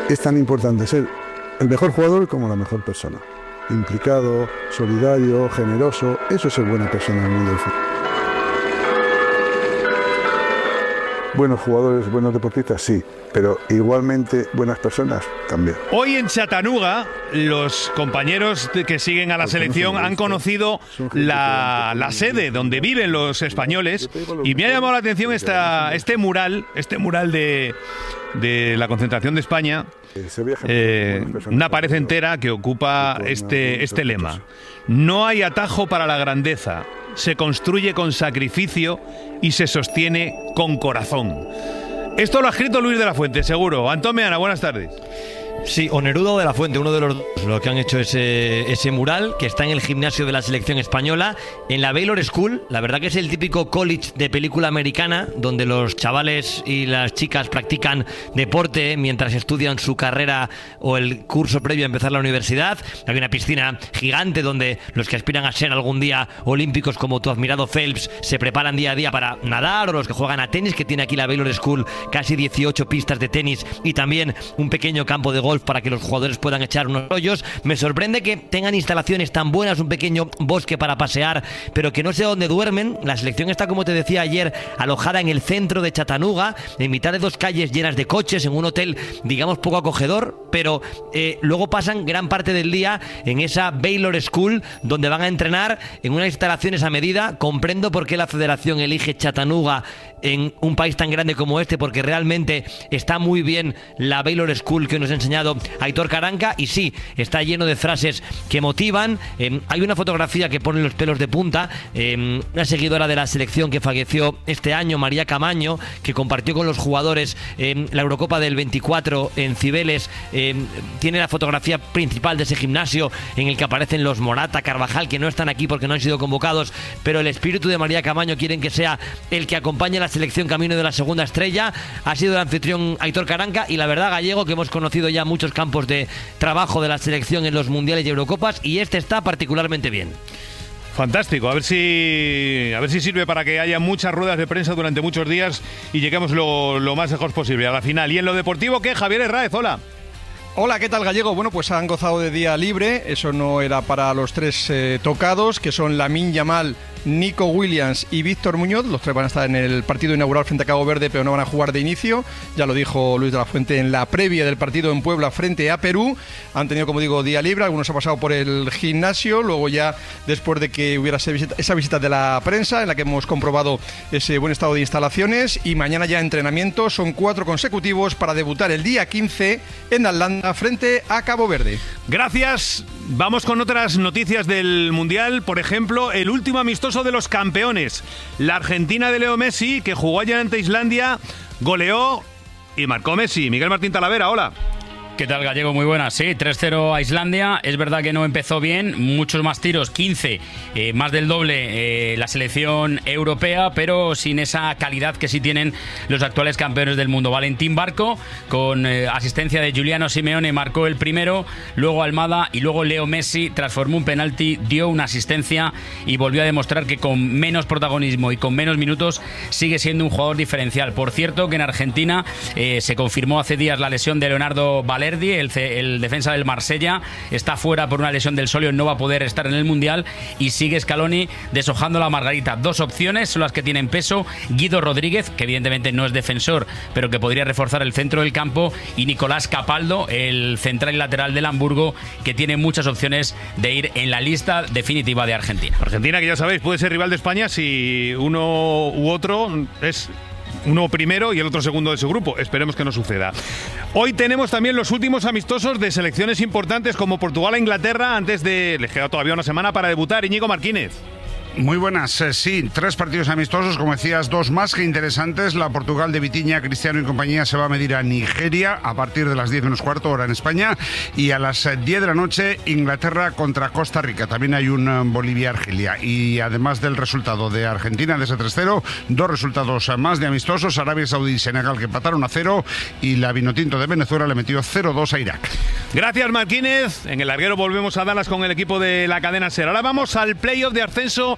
es tan importante ser el mejor jugador como la mejor persona. Implicado, solidario, generoso, eso es ser buena persona en el mundo del fútbol. Buenos jugadores, buenos deportistas, sí, pero igualmente buenas personas también. Hoy en Chattanooga, los compañeros que siguen a la selección han conocido la sede donde viven los españoles y me ha llamado la atención este mural de la concentración de España, una pared entera que ocupa este lema: no hay atajo para la grandeza, se construye con sacrificio y se sostiene con corazón. Esto lo ha escrito Luis de la Fuente, seguro. Antón Meana, buenas tardes. Sí, o Neruda o de la Fuente, uno de los dos, que han hecho ese mural, que está en el gimnasio de la selección española, en la Baylor School. La verdad que es el típico college de película americana, donde los chavales y las chicas practican deporte mientras estudian su carrera o el curso previo a empezar la universidad. Hay una piscina gigante donde los que aspiran a ser algún día olímpicos, como tu admirado Phelps, se preparan día a día para nadar, o los que juegan a tenis, que tiene aquí la Baylor School casi 18 pistas de tenis y también un pequeño campo de golf para que los jugadores puedan echar unos rollos. Me sorprende que tengan instalaciones tan buenas, un pequeño bosque para pasear, pero que no sé dónde duermen. La selección está, como te decía ayer, alojada en el centro de Chattanooga, en mitad de dos calles llenas de coches, en un hotel, digamos, poco acogedor, pero luego pasan gran parte del día en esa Baylor School, donde van a entrenar en unas instalaciones a medida. Comprendo por qué la federación elige Chattanooga en un país tan grande como este, porque realmente está muy bien la Baylor School que nos ha enseñado Aitor Karanka, y sí, está lleno de frases que motivan. Hay una fotografía que pone los pelos de punta, una seguidora de la selección que falleció este año, María Camaño, que compartió con los jugadores la Eurocopa del 24 en Cibeles. Tiene la fotografía principal de ese gimnasio en el que aparecen los Morata, Carvajal, que no están aquí porque no han sido convocados, pero el espíritu de María Camaño quieren que sea el que acompañe a la selección camino de la segunda estrella. Ha sido el anfitrión Aitor Karanka, y la verdad, Gallego, que hemos conocido ya muchos campos de trabajo de la selección en los mundiales y Eurocopas, y este está particularmente bien. Fantástico, a ver si sirve para que haya muchas ruedas de prensa durante muchos días y lleguemos lo más lejos posible a la final. Y en lo deportivo, ¿qué? Javier Herráez, hola. Hola, ¿qué tal, Gallego? Bueno, pues han gozado de día libre. Eso no era para los tres tocados, que son Lamine Yamal, Nico Williams y Víctor Muñoz. Los tres van a estar en el partido inaugural frente a Cabo Verde, pero no van a jugar de inicio. Ya lo dijo Luis de la Fuente en la previa del partido en Puebla frente a Perú. Han tenido, como digo, día libre. Algunos han pasado por el gimnasio. Luego, ya después de que hubiera esa visita de la prensa, en la que hemos comprobado ese buen estado de instalaciones. Y mañana ya entrenamiento. Son 4 consecutivos para debutar el día 15 en Atlanta frente a Cabo Verde. Gracias. Vamos con otras noticias del Mundial. Por ejemplo, el último amistoso de los campeones. La Argentina de Leo Messi, que jugó ayer ante Islandia, goleó y marcó Messi. Miguel Martín Talavera, hola. ¿Qué tal, Gallego? Muy buenas. Sí, 3-0 a Islandia. Es verdad que no empezó bien, muchos más tiros, 15, más del doble la selección europea, pero sin esa calidad que sí tienen los actuales campeones del mundo. Valentín Barco, con asistencia de Giuliano Simeone, marcó el primero, luego Almada y luego Leo Messi transformó un penalti, dio una asistencia y volvió a demostrar que con menos protagonismo y con menos minutos sigue siendo un jugador diferencial. Por cierto, que en Argentina se confirmó hace días la lesión de Leonardo Valerdi, el defensa del Marsella, está fuera por una lesión del sóleo, no va a poder estar en el Mundial, y sigue Scaloni deshojando la margarita. 2 opciones son las que tienen peso: Guido Rodríguez, que evidentemente no es defensor, pero que podría reforzar el centro del campo, y Nicolás Capaldo, el central y lateral del Hamburgo, que tiene muchas opciones de ir en la lista definitiva de Argentina. Argentina, que ya sabéis, puede ser rival de España si uno u otro es uno primero y el otro segundo de su grupo. Esperemos que no suceda. Hoy tenemos también los últimos amistosos de selecciones importantes como Portugal e Inglaterra, antes de... les queda todavía una semana para debutar. Íñigo Marquínez. Muy buenas, sí, 3 partidos amistosos, como decías, 2 más que interesantes. La Portugal de Vitiña, Cristiano y compañía se va a medir a Nigeria a partir de las 10 menos cuarto, hora en España, y a las 10 de la noche Inglaterra contra Costa Rica. También hay un Bolivia-Argelia, y además del resultado de Argentina de ese 3-0, 2 resultados más de amistosos: Arabia Saudí y Senegal, que empataron a 0, y la Vinotinto de Venezuela le metió 0-2 a Irak. Gracias, Marquínez. En el larguero volvemos a Dallas con el equipo de la cadena SER. Ahora vamos al playoff de ascenso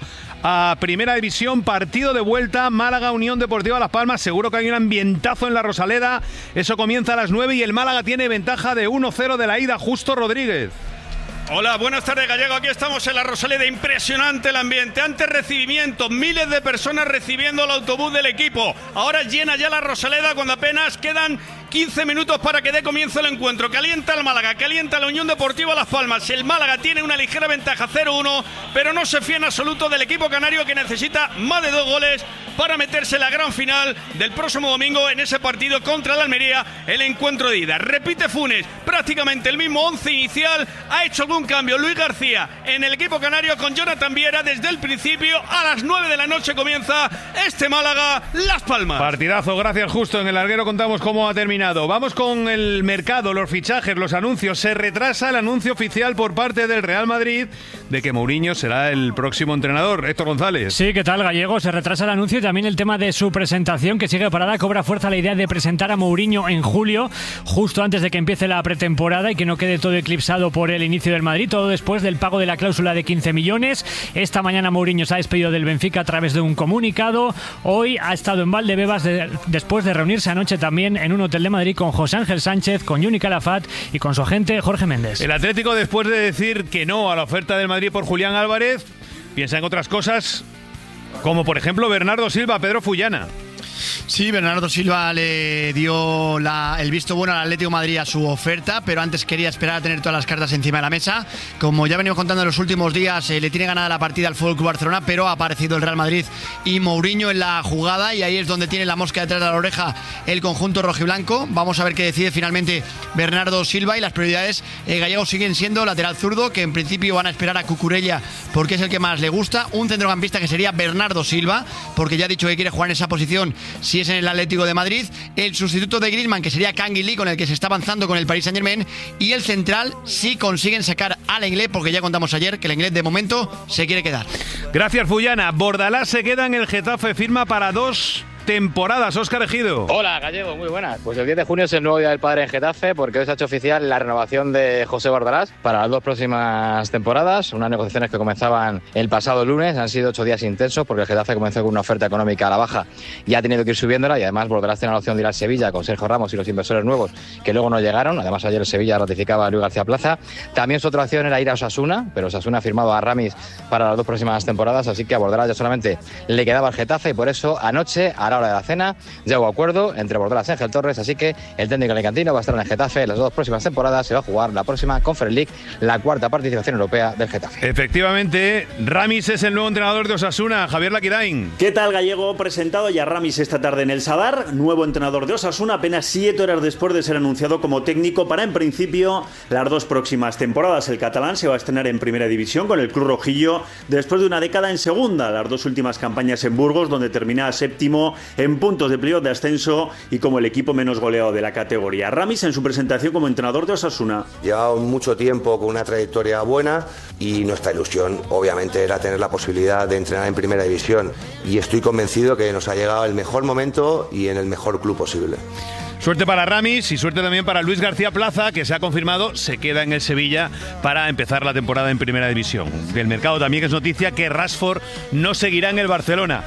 a Primera División, partido de vuelta, Málaga Unión Deportiva Las Palmas. Seguro que hay un ambientazo en la Rosaleda. Eso comienza a las 9 y el Málaga tiene ventaja de 1-0 de la ida. Justo Rodríguez. Hola, buenas tardes, Gallego. Aquí estamos en la Rosaleda. Impresionante el ambiente. Antes recibimiento, miles de personas recibiendo el autobús del equipo. Ahora llena ya la Rosaleda cuando apenas quedan 15 minutos para que dé comienzo el encuentro. Calienta el Málaga, calienta la Unión Deportiva Las Palmas. El Málaga tiene una ligera ventaja 0-1, pero no se fía en absoluto del equipo canario, que necesita más de 2 goles para meterse en la gran final del próximo domingo en ese partido contra el Almería, el encuentro de ida. Repite Funes, prácticamente el mismo 11 inicial. Ha hecho algún cambio Luis García en el equipo canario con Jonathan Viera desde el principio. A las 9 de la noche comienza este Málaga Las Palmas. Partidazo, gracias Justo. En el larguero contamos cómo ha terminado. Vamos con el mercado, los fichajes, los anuncios. Se retrasa el anuncio oficial por parte del Real Madrid de que Mourinho será el próximo entrenador. Héctor González. Sí, ¿qué tal, Gallego? Se retrasa el anuncio y también el tema de su presentación, que sigue parada. Cobra fuerza la idea de presentar a Mourinho en julio, justo antes de que empiece la pretemporada, y que no quede todo eclipsado por el inicio del Madrid, todo después del pago de la cláusula de 15 millones. Esta mañana Mourinho se ha despedido del Benfica a través de un comunicado. Hoy ha estado en Valdebebas después de reunirse anoche también en un hotel de Madrid con José Ángel Sánchez, con Juni Calafat y con su agente Jorge Méndez. El Atlético, después de decir que no a la oferta del Madrid por Julián Álvarez, piensa en otras cosas, como por ejemplo Bernardo Silva, Pedro Fullana. Sí, Bernardo Silva le dio el visto bueno al Atlético de Madrid a su oferta, pero antes quería esperar a tener todas las cartas encima de la mesa. Como ya venimos contando en los últimos días, le tiene ganada la partida al FC Barcelona, pero ha aparecido el Real Madrid y Mourinho en la jugada, y ahí es donde tiene la mosca detrás de la oreja el conjunto rojiblanco. Vamos a ver qué decide finalmente Bernardo Silva, y las prioridades gallegos siguen siendo lateral zurdo, que en principio van a esperar a Cucurella porque es el que más le gusta, un centrocampista que sería Bernardo Silva, porque ya ha dicho que quiere jugar en esa posición si es en el Atlético de Madrid, el sustituto de Griezmann, que sería Canguilí, con el que se está avanzando con el Paris Saint-Germain, y el central si consiguen sacar al Inglés, porque ya contamos ayer que el Inglés de momento se quiere quedar. Gracias, Fullana. Bordalás se queda en el Getafe, firma para 2 temporadas. Óscar Ejido. Hola, Gallego, muy buenas. Pues el 10 de junio es el nuevo Día del Padre en Getafe, porque hoy se ha hecho oficial la renovación de José Bordalás para las 2 próximas temporadas. Unas negociaciones que comenzaban el pasado lunes. Han sido 8 días intensos, porque el Getafe comenzó con una oferta económica a la baja y ha tenido que ir subiéndola, y además Bordalás tiene la opción de ir al Sevilla con Sergio Ramos y los inversores nuevos que luego no llegaron. Además, ayer el Sevilla ratificaba a Luis García Plaza. También su otra opción era ir a Osasuna, pero Osasuna ha firmado a Ramis para las 2 próximas temporadas, así que a Bordalás ya solamente le quedaba el Getafe, y por eso anoche, a la hora de la cena, ya hubo acuerdo entre Bordalás y Ángel Torres, así que el técnico alicantino va a estar en el Getafe las 2 próximas temporadas. Se va a jugar la próxima Conference League, la 4ª participación europea del Getafe. Efectivamente, Ramis es el nuevo entrenador de Osasuna. Javier Laquirain. ¿Qué tal, Gallego? Presentado ya Ramis esta tarde en el Sadar, nuevo entrenador de Osasuna, apenas 7 horas después de ser anunciado como técnico para, en principio, las 2 próximas temporadas. El catalán se va a estrenar en Primera División con el Club Rojillo después de una década en Segunda, las 2 últimas campañas en Burgos, donde termina séptimo en puntos de playoff de ascenso y como el equipo menos goleado de la categoría. Ramis, en su presentación como entrenador de Osasuna: lleva mucho tiempo con una trayectoria buena, y nuestra ilusión obviamente era tener la posibilidad de entrenar en Primera División, y estoy convencido que nos ha llegado el mejor momento y en el mejor club posible. Suerte para Ramis y suerte también para Luis García Plaza, que se ha confirmado, se queda en el Sevilla para empezar la temporada en Primera División. Del mercado también es noticia que Rashford no seguirá en el Barcelona.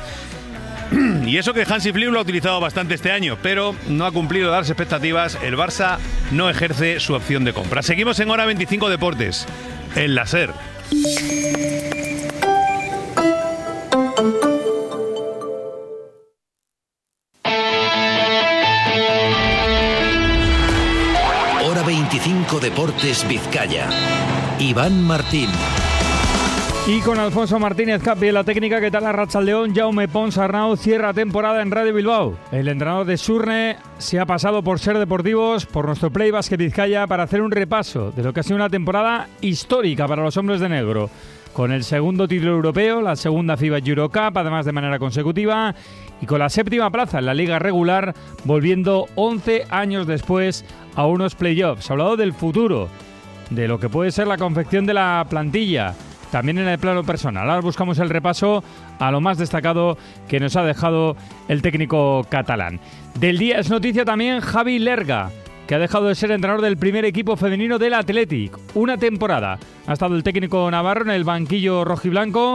Y eso que Hansi Flick lo ha utilizado bastante este año, pero no ha cumplido las expectativas. El Barça no ejerce su opción de compra. Seguimos en Hora 25 Deportes, en la SER. Hora 25 Deportes Vizcaya. Iván Martín. Y con Alfonso Martínez Capi en la técnica. ¿Qué tal, Arratsaldeón? Jaume Pons Arnau cierra temporada en Radio Bilbao. El entrenador de Surne se ha pasado por Ser Deportivos, por nuestro Play Basket Vizcaya, para hacer un repaso de lo que ha sido una temporada histórica para los hombres de negro. Con el segundo título europeo, la segunda FIBA Eurocup, además de manera consecutiva, y con la 7ª plaza en la liga regular, volviendo 11 años después a unos playoffs. Se ha hablado del futuro, de lo que puede ser la confección de la plantilla, también en el plano personal. Ahora buscamos el repaso a lo más destacado que nos ha dejado el técnico catalán. Del día es noticia también Javi Lerga, que ha dejado de ser entrenador del primer equipo femenino del Athletic. Una temporada ha estado el técnico navarro en el banquillo rojiblanco,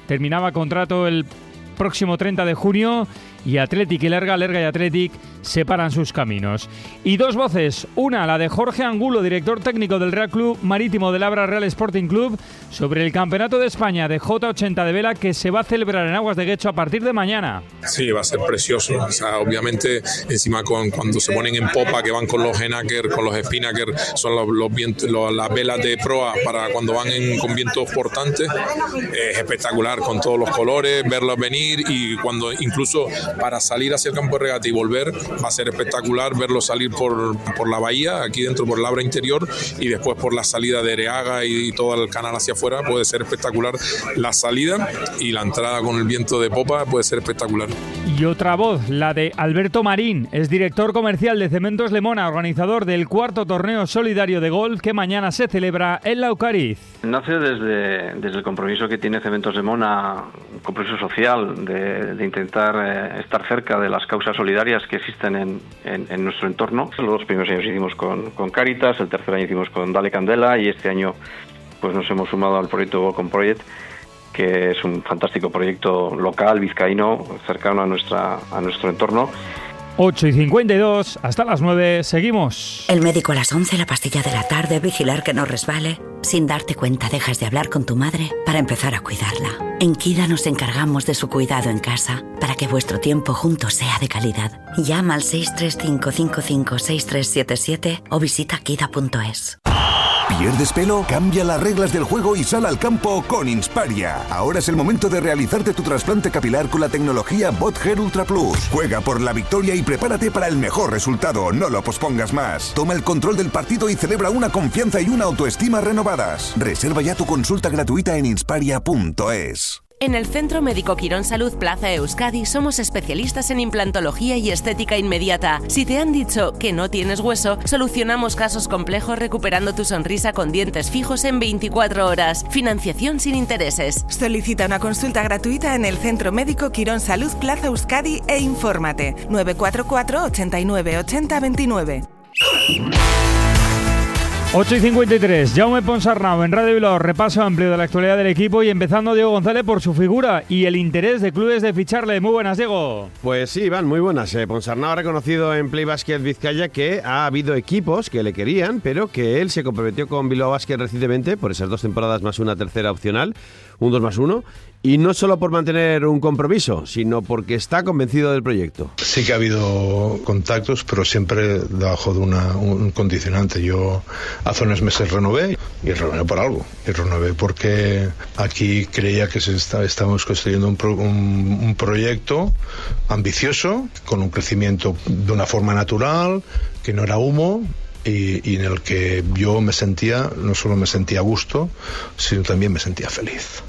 terminaba contrato el próximo 30 de junio y Athletic y Lerga y Athletic separan sus caminos. Y dos voces, una la de Jorge Angulo, director técnico del Real Club Marítimo del Abra Real Sporting Club, sobre el Campeonato de España de J80 de vela que se va a celebrar en Aguas de Guecho a partir de mañana. Sí, va a ser precioso. O sea, obviamente, encima cuando se ponen en popa, que van con los Genaker, con los Spinnaker, son los vientos, las velas de proa para cuando van con vientos portantes. Es espectacular, con todos los colores, verlos venir, y cuando incluso para salir hacia el campo de regata y volver, va a ser espectacular verlos salir por la bahía, aquí dentro por el Abra interior, y después por la salida de Ereaga y todo el canal hacia afuera. Puede ser espectacular la salida, y la entrada con el viento de popa puede ser espectacular. Y otra voz, la de Alberto Marín, es director comercial de Cementos Lemona, organizador del cuarto torneo solidario de golf que mañana se celebra en Laucariz. Nace desde el compromiso que tiene Cementos Lemona, un compromiso social de intentar estar cerca de las causas solidarias que existen en nuestro entorno. Los dos primeros años hicimos con Cáritas, el tercer año hicimos con Dale Candela, y este año pues nos hemos sumado al proyecto Volcom Project, que es un fantástico proyecto local, vizcaíno, cercano a nuestro entorno. 8:52, hasta las 9, seguimos. El médico a las 11, la pastilla de la tarde, vigilar que no resbale. Sin darte cuenta dejas de hablar con tu madre para empezar a cuidarla. En Kida nos encargamos de su cuidado en casa para que vuestro tiempo juntos sea de calidad. Llama al 635556377 o visita kida.es. ¿Pierdes pelo? Cambia las reglas del juego y sal al campo con Insparia. Ahora es el momento de realizarte tu trasplante capilar con la tecnología BotHair Ultra Plus. Juega por la victoria y prepárate para el mejor resultado. No lo pospongas más. Toma el control del partido y celebra una confianza y una autoestima renovadas. Reserva ya tu consulta gratuita en insparia.es. En el Centro Médico Quirón Salud Plaza Euskadi somos especialistas en implantología y estética inmediata. Si te han dicho que no tienes hueso, solucionamos casos complejos recuperando tu sonrisa con dientes fijos en 24 horas. Financiación sin intereses. Solicita una consulta gratuita en el Centro Médico Quirón Salud Plaza Euskadi e infórmate. 944 89 80 29. 8:53, Jaume Ponsarnau en Radio Bilbao, repaso amplio de la actualidad del equipo, y empezando Diego González por su figura y el interés de clubes de ficharle. Muy buenas, Diego. Pues sí, Iván, muy buenas. Ponsarnau ha reconocido en Play Basket Vizcaya que ha habido equipos que le querían, pero que él se comprometió con Bilbao Basket recientemente por esas 2 temporadas más una tercera opcional, un 2+1, y no solo por mantener un compromiso, sino porque está convencido del proyecto. Sí que ha habido contactos, pero siempre debajo de un condicionante. Yo hace unos meses renové, y renové por algo. Y renové porque aquí creía que estábamos construyendo un proyecto ambicioso, con un crecimiento de una forma natural, que no era humo, y en el que yo no solo me sentía a gusto, sino también me sentía feliz.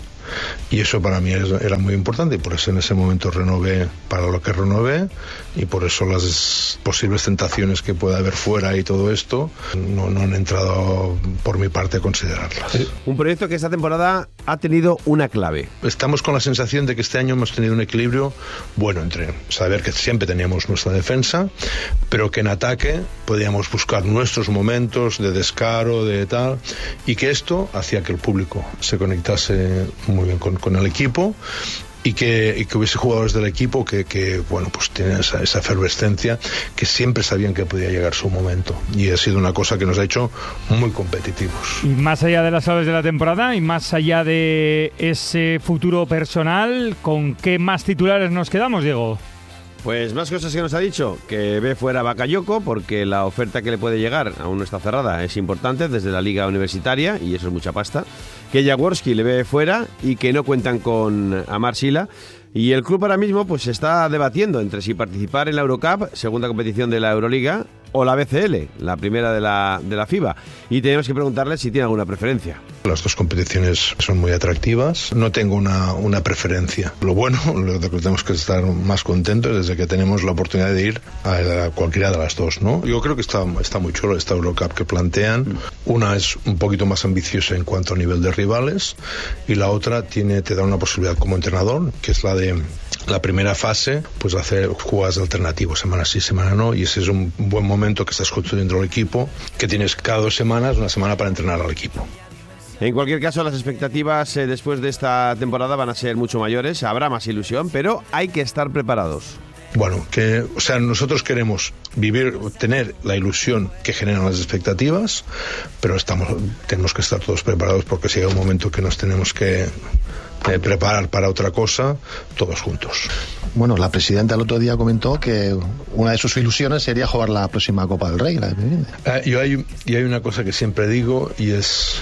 Y eso para mí era muy importante, y por eso en ese momento renové para lo que renové, y por eso las posibles tentaciones que pueda haber fuera y todo esto no han entrado por mi parte a considerarlas. Un proyecto que esta temporada ha tenido una clave. Estamos con la sensación de que este año hemos tenido un equilibrio bueno entre saber que siempre teníamos nuestra defensa, pero que en ataque podíamos buscar nuestros momentos de descaro, de tal, y que esto hacía que el público se conectase muy bien con el equipo, y que hubiese jugadores del equipo que bueno, pues tienen esa efervescencia, que siempre sabían que podía llegar su momento, y ha sido una cosa que nos ha hecho muy competitivos. Y más allá de las claves de la temporada y más allá de ese futuro personal, ¿con qué más titulares nos quedamos, Diego? Pues más cosas que nos ha dicho, que ve fuera a Bakayoko porque la oferta que le puede llegar aún no está cerrada, es importante desde la liga universitaria, y eso es mucha pasta, que Jaworski le ve fuera y que no cuentan con Amar Sila, y el club ahora mismo pues está debatiendo entre si participar en la Eurocup, segunda competición de la Euroliga, o la BCL, la primera de la FIBA, y tenemos que preguntarle si tiene alguna preferencia. Las dos competiciones son muy atractivas, no tengo una preferencia. Lo bueno, lo que tenemos que estar más contentos desde que tenemos la oportunidad de ir a cualquiera de las dos, ¿no? Yo creo que está muy chulo esta Eurocup que plantean. Una es un poquito más ambiciosa en cuanto a nivel de rivales, y la otra te da una posibilidad como entrenador, que es la de la primera fase, pues hacer jugadas alternativas, semana sí, semana no, y ese es un buen momento que estás construyendo el equipo, que tienes cada 2 semanas, una semana para entrenar al equipo. En cualquier caso, las expectativas después de esta temporada van a ser mucho mayores, habrá más ilusión, pero hay que estar preparados. Bueno, nosotros queremos tener la ilusión que generan las expectativas, pero tenemos que estar todos preparados porque si llega un momento que nos tenemos que preparar para otra cosa, todos juntos. Bueno, la presidenta el otro día comentó que una de sus ilusiones sería jugar la próxima Copa del Rey. Y hay una cosa que siempre digo y es,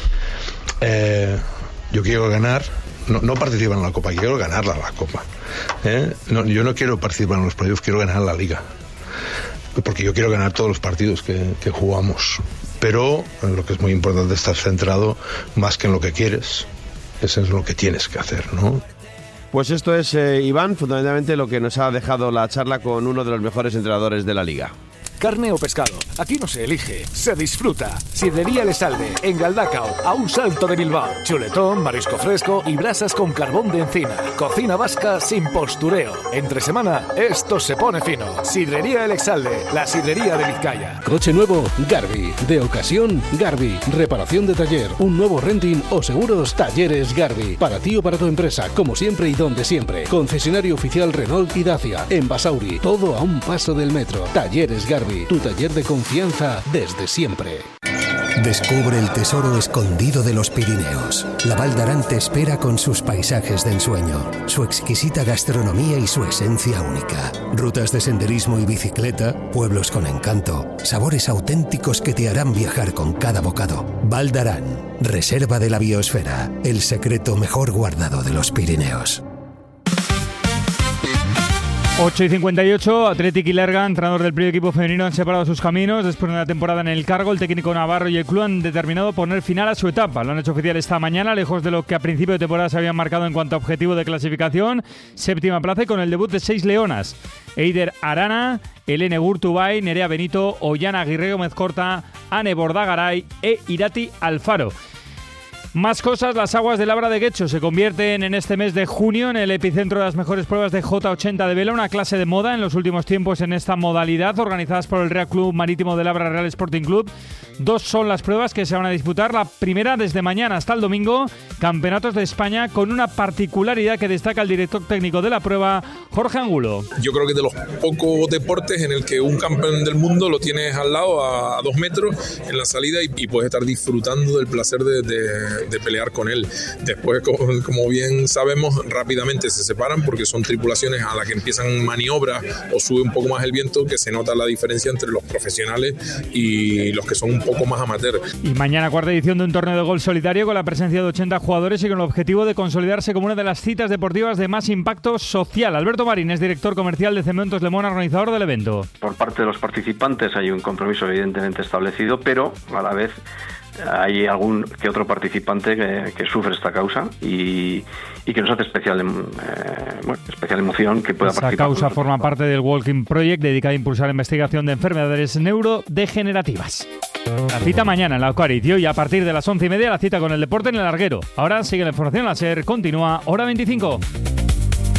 yo quiero ganar, no participar en la Copa, quiero ganarla la Copa. Yo no quiero participar en los playoffs, quiero ganar la Liga. Porque yo quiero ganar todos los partidos que jugamos. Pero lo que es muy importante es estar centrado más que en lo que quieres. Eso es lo que tienes que hacer, ¿no? Pues esto es, Iván, fundamentalmente lo que nos ha dejado la charla con uno de los mejores entrenadores de la Liga. Carne o pescado, aquí no se elige, se disfruta. Sidrería El Salve, en Galdacao, a un salto de Bilbao. Chuletón, marisco fresco y brasas con carbón de encina. Cocina vasca sin postureo. Entre semana, esto se pone fino. Sidrería El Salve, la sidrería de Vizcaya. Coche nuevo, Garbi. De ocasión, Garbi. Reparación de taller, un nuevo renting o seguros, Talleres Garbi. Para ti o para tu empresa, como siempre y donde siempre. Concesionario oficial Renault y Dacia. En Basauri, todo a un paso del metro. Talleres Garbi. Tu taller de confianza desde siempre. Descubre el tesoro escondido de los Pirineos. La Val d'Aran te espera con sus paisajes de ensueño, su exquisita gastronomía y su esencia única. Rutas de senderismo y bicicleta, pueblos con encanto, sabores auténticos que te harán viajar con cada bocado. Val d'Aran, reserva de la biosfera, el secreto mejor guardado de los Pirineos. 8:58, Athletic y Lerga, entrenador del primer equipo femenino, han separado sus caminos. Después de una temporada en el cargo, el técnico navarro y el club han determinado poner final a su etapa. Lo han hecho oficial esta mañana, lejos de lo que a principio de temporada se habían marcado en cuanto a objetivo de clasificación. Séptima plaza y con el debut de 6 leonas. Eider Arana, Elene Gurtubay, Nerea Benito, Ollana Aguirre Gómez Corta, Ane Bordagaray e Irati Alfaro. Más cosas, las aguas de Labra de Guecho se convierten en este mes de junio en el epicentro de las mejores pruebas de J80 de vela, una clase de moda en los últimos tiempos en esta modalidad, organizadas por el Real Club Marítimo de Labra Real Sporting Club. 2 son las pruebas que se van a disputar, la primera desde mañana hasta el domingo, Campeonatos de España, con una particularidad que destaca el director técnico de la prueba, Jorge Angulo. Yo creo que de los pocos deportes en el que un campeón del mundo lo tienes al lado a 2 metros en la salida y puedes estar disfrutando del placer de pelear con él. Después, como bien sabemos, rápidamente se separan porque son tripulaciones a las que empiezan maniobras o sube un poco más el viento, que se nota la diferencia entre los profesionales y los que son un poco más amateur. Y mañana cuarta edición de un torneo de golf solidario con la presencia de 80 jugadores y con el objetivo de consolidarse como una de las citas deportivas de más impacto social. Alberto Marín es director comercial de Cementos Lemona, organizador del evento. Por parte de los participantes hay un compromiso evidentemente establecido, pero a la vez hay algún que otro participante que sufre esta causa y que nos hace especial emoción que pueda participar. Esta causa forma parte del Walking Project, dedicada a impulsar la investigación de enfermedades neurodegenerativas. La cita mañana en la Eucarid y hoy a partir de las 11:30 la cita con el deporte en el larguero. Ahora sigue la información, la SER continúa, hora 25.